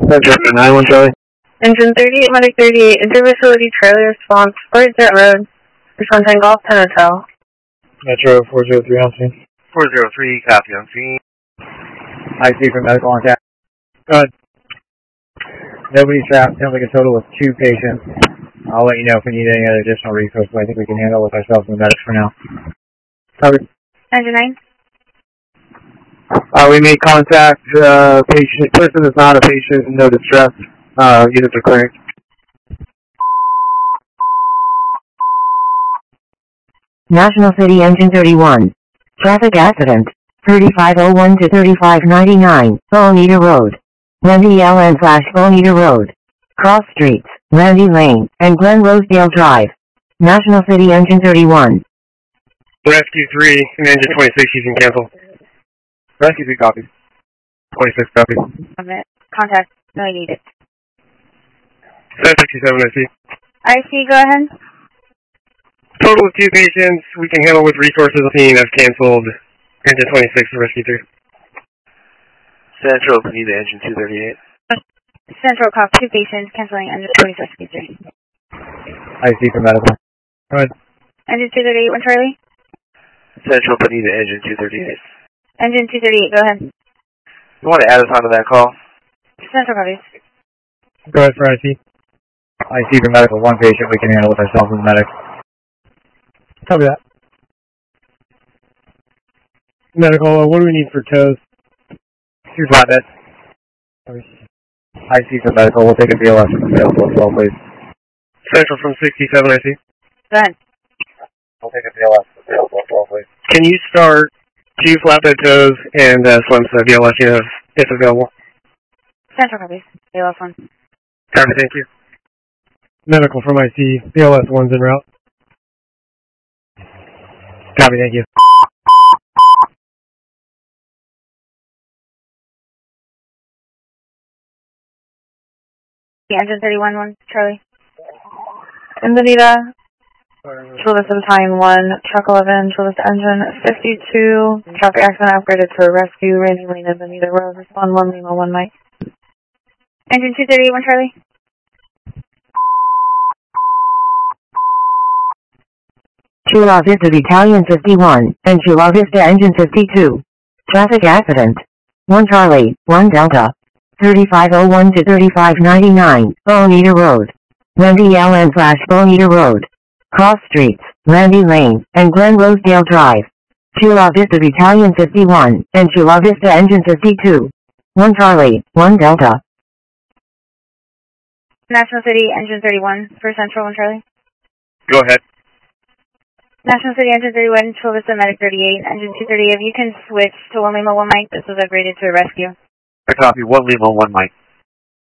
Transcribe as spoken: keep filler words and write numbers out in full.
Central nine one Charlie. Engine thirty-eight, Medic thirty-eight, interfacility trailer response, Fort Jet Road, Respond ten Golf, ten Hotel. Metro four zero three on scene. four zero three, copy on scene. I C for medical on tap. Go ahead. Nobody's trapped. Sounds like a total of two patients. I'll let you know if we need any other additional resources, but I think we can handle it with ourselves and the medics for now. Copy. Engine nine. Uh, we made contact. Uh, patient person is not a patient, no distress. Uh, units are clearing. National City Engine thirty-one. Traffic accident. thirty-five oh one to thirty-five ninety-nine, Bonita Road. Randy L N slash Bonita Road. Cross Streets, Randy Lane, and Glen Rosedale Drive. National City Engine thirty-one. Rescue three, and engine twenty-six, you can cancel. Rescue three copies. twenty-six copies. Contact, no I need it. seven fifty-seven, I see. I C, go ahead. Total of two patients, we can handle with resources scene. I've canceled engine twenty-six for rescue three. Central, need the engine two thirty-eight. Central, cop, two patients, canceling engine twenty-six, rescue three. I C for medical. Go ahead. Engine two thirty-eight, one Charlie. Central, need the engine two thirty-eight. Engine two thirty-eight, go ahead. You want to add us onto that call? Central copies. Go ahead for I C. I C for medical. One patient we can handle with ourselves and the medics. Copy that. Medical, uh, what do we need for tows? Two flatbeds. I C for medical. We'll take a B L S from the available as well, please. Central from sixty-seven, I see. Go ahead. We'll take a B L S from the available as well, please. Can you start two flatbed tows and uh, Slim's uh, B L S, you know, if available? Central copies. B L S one. Copy, thank you. Medical from I C. B L S one's en route. Copy, thank you. The engine thirty-one, one Charlie. And Bonita. Chula Vista Battalion one, Truck eleven, Chula Vista Engine fifty-two, traffic accident upgraded to rescue, Randy Lane and Bonita Road, respond one Lima, one Mike. Engine two thirty-eight, one Charlie. Chula Vista Battalion fifty-one, and Chula Vista Engine fifty-two. Traffic accident. one Charlie, one Delta. thirty-five oh one to thirty-five ninety-nine, Bonita Road. Randy L N slash Bonita Road. Cross Streets, Randy Lane, and Glen Rosedale Drive. Chula Vista Battalion fifty-one, and Chula Vista Engine fifty-two. one Charlie, one Delta. National City Engine thirty-one, for Central, one Charlie. Go ahead. National City Engine thirty-one, Chula Vista Medic thirty-eight, Engine two thirty-eight. If you can switch to one Lima, one Mike, this was upgraded to a rescue. I copy, one Lima, one Mike.